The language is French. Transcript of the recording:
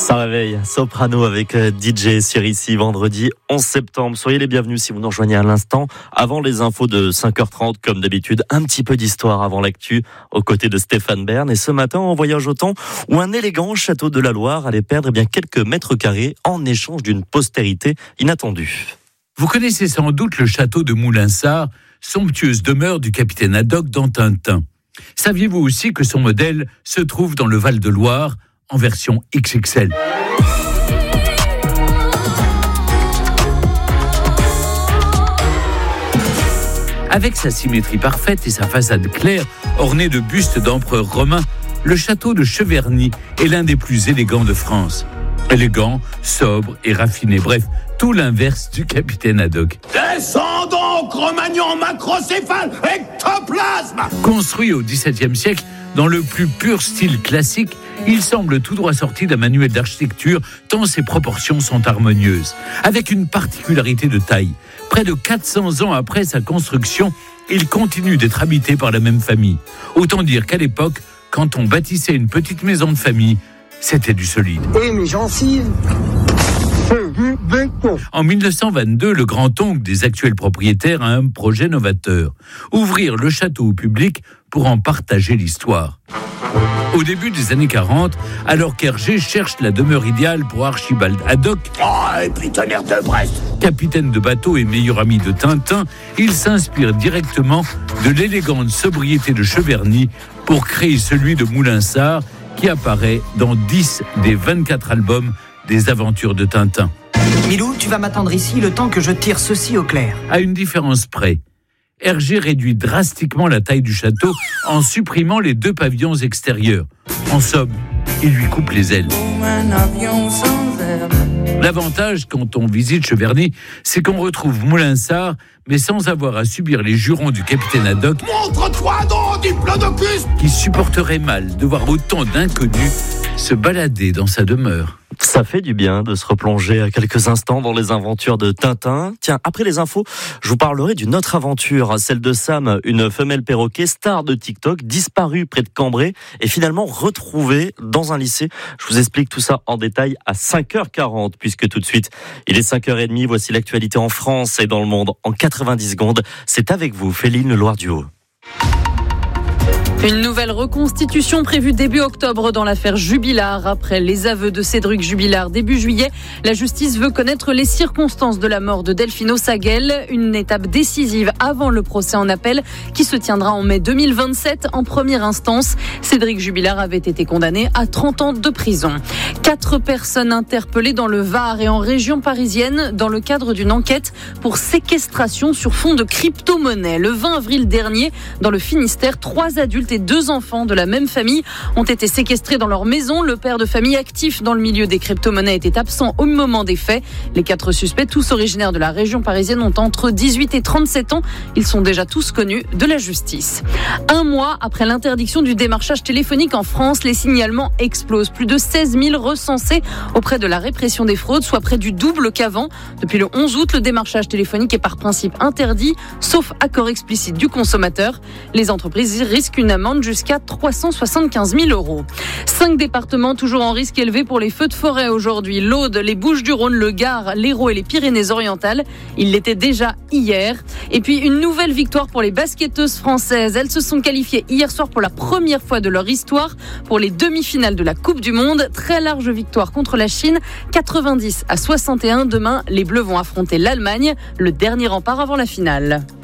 Ça réveille, Soprano avec DJ sur ici, vendredi 11 septembre. Soyez les bienvenus si vous nous rejoignez à l'instant. Avant les infos de 5h30, comme d'habitude, un petit peu d'histoire avant l'actu, aux côtés de Stéphane Bern. Et ce matin, on voyage au temps où un élégant château de la Loire allait perdre quelques mètres carrés en échange d'une postérité inattendue. Vous connaissez sans doute le château de Moulinsart, somptueuse demeure du capitaine Haddock dans Tintin. Saviez-vous aussi que son modèle se trouve dans le Val-de-Loire en version XXL? Avec sa symétrie parfaite et sa façade claire, ornée de bustes d'empereurs romains, le château de Cheverny est l'un des plus élégants de France. Élégant, sobre et raffiné, bref, tout l'inverse du capitaine Haddock. Descendons, Cro-Magnon, macrocéphale, ectoplasme! Construit au XVIIe siècle, dans le plus pur style classique, il semble tout droit sorti d'un manuel d'architecture tant ses proportions sont harmonieuses. Avec une particularité de taille, près de 400 ans après sa construction, il continue d'être habité par la même famille. Autant dire qu'à l'époque, quand on bâtissait une petite maison de famille, c'était du solide. Et mes gencives. En 1922, le grand-oncle des actuels propriétaires a un projet novateur. Ouvrir le château au public pour en partager l'histoire. Au début des années 40, alors qu'Hergé cherche la demeure idéale pour Archibald Haddock, et puis tonnerre de Brest, capitaine de bateau et meilleur ami de Tintin, il s'inspire directement de l'élégante sobriété de Cheverny pour créer celui de Moulinsart, qui apparaît dans 10 des 24 albums des aventures de Tintin. Milou, tu vas m'attendre ici le temps que je tire ceci au clair. À une différence près, Hergé réduit drastiquement la taille du château en supprimant les 2 pavillons extérieurs. En somme, il lui coupe les ailes. L'avantage quand on visite Cheverny, c'est qu'on retrouve Moulinsart, mais sans avoir à subir les jurons du capitaine Haddock. Montre-toi donc, diplodocus! Qui supporterait mal de voir autant d'inconnus se balader dans sa demeure. Ça fait du bien de se replonger à quelques instants dans les aventures de Tintin. Tiens, après les infos, je vous parlerai d'une autre aventure, celle de Sam, une femelle perroquet star de TikTok, disparue près de Cambrai et finalement retrouvée dans un lycée. Je vous explique tout ça en détail à 5h40, puisque tout de suite, il est 5h30. Voici l'actualité en France et dans le monde en 90 secondes. C'est avec vous, Féline Loire-du-Haut. Une nouvelle reconstitution prévue début octobre dans l'affaire Jubilard. Après les aveux de Cédric Jubilard début juillet, la justice veut connaître les circonstances de la mort de Delphino Saguel. Une étape décisive avant le procès en appel qui se tiendra en mai 2027 en première instance. Cédric Jubilard avait été condamné à 30 ans de prison. 4 personnes interpellées dans le Var et en région parisienne dans le cadre d'une enquête pour séquestration sur fond de crypto-monnaie. Le 20 avril dernier, dans le Finistère, 3 adultes et 2 enfants de la même famille ont été séquestrés dans leur maison. Le père de famille actif dans le milieu des crypto-monnaies était absent au moment des faits. Les 4 suspects, tous originaires de la région parisienne, ont entre 18 et 37 ans. Ils sont déjà tous connus de la justice. 1 mois après l'interdiction du démarchage téléphonique en France, les signalements explosent. Plus de 16 000 recensés auprès de la répression des fraudes, soit près du double qu'avant. Depuis le 11 août, le démarchage téléphonique est par principe interdit, sauf accord explicite du consommateur. Les entreprises risquent une amende jusqu'à 375 000 €. 5 départements toujours en risque élevé pour les feux de forêt aujourd'hui. L'Aude, les Bouches-du-Rhône, le Gard, l'Hérault et les Pyrénées-Orientales. Ils l'étaient déjà hier. Et puis une nouvelle victoire pour les basketteuses françaises. Elles se sont qualifiées hier soir pour la première fois de leur histoire pour les demi-finales de la Coupe du Monde. Très large victoire contre la Chine, 90-61. Demain, les Bleus vont affronter l'Allemagne, le dernier rempart avant la finale.